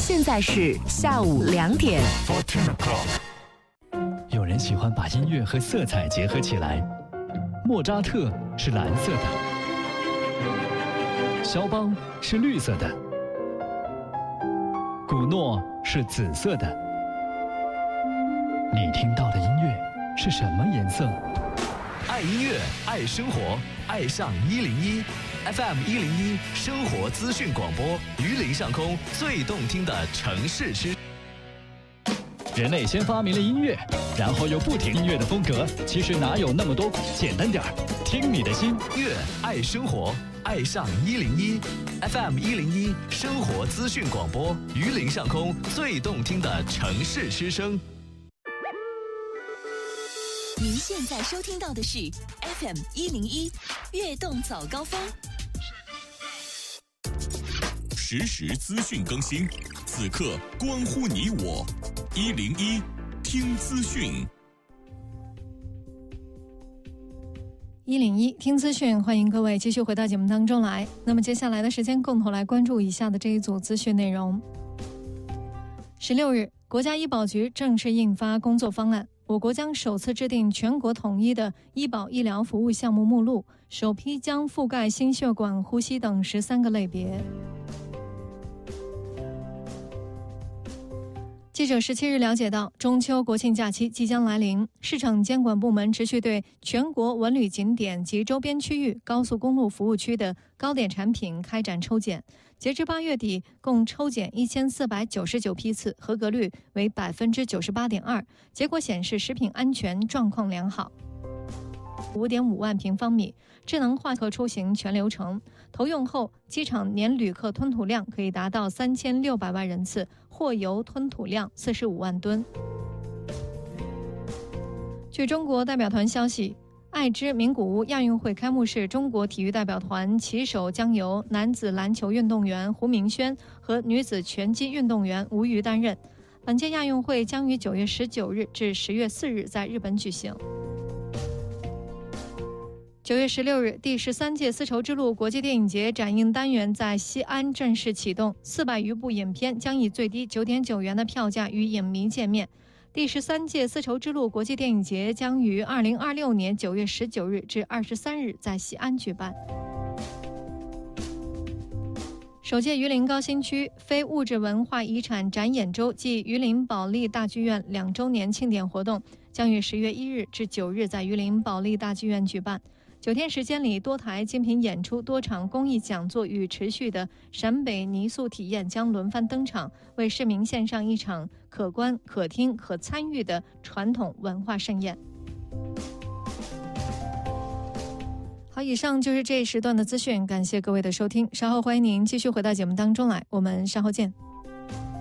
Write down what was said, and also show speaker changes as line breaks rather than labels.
现在是下午2点。
有人喜欢把音乐和色彩结合起来，莫扎特是蓝色的，肖邦是绿色的，古诺是紫色的。你听到的音乐是什么颜色？
爱音乐，爱生活，爱上101 FM 101生活资讯广播，榆林上空最动听的城市之。
人类先发明了音乐，然后又不停音乐的风格，其实哪有那么多？简单点儿，听你的心。
乐爱生活，爱上101 FM 101生活资讯广播，榆林上空最动听的城市之声。
您现在收听到的是 FM 101悦动早高峰，
实时资讯更新，此刻关乎你我。101听资讯
，101听资讯，欢迎各位继续回到节目当中来。那么接下来的时间，共同来关注以下的这一组资讯内容。16日，国家医保局正式印发工作方案，我国将首次制定全国统一的医保医疗服务项目目录，首批将覆盖心血管、呼吸等13个类别。记者17日了解到，中秋国庆假期即将来临，市场监管部门持续对全国文旅景点及周边区域、高速公路服务区的糕点产品开展抽检。截至8月底，共抽检1499批次，合格率为98.2%，结果显示食品安全状况良好。5.5万平方米智能化客出行全流程投用后，机场年旅客吞吐量可以达到3600万人次，货油吞吐量45万吨。据中国代表团消息，爱知名古屋亚运会开幕式中国体育代表团旗手将由男子篮球运动员胡明轩和女子拳击运动员吴瑜担任。本届亚运会将于9月19日至10月4日在日本举行。9月16日，第13届丝绸之路国际电影节展映单元在西安正式启动，400余部影片将以最低9.9元的票价与影迷见面。第13届丝绸之路国际电影节将于2026年9月19日至23日在西安举办。首届榆林高新区非物质文化遗产展演周暨榆林保利大剧院2周年庆典活动将于10月1日至9日在榆林保利大剧院举办。9天时间里，多台精品演出、多场公益讲座与持续的陕北泥塑体验将轮番登场，为市民献上一场可观、可听、可参与的传统文化盛宴。好，以上就是这一时段的资讯，感谢各位的收听。稍后欢迎您继续回到节目当中来，我们稍后见。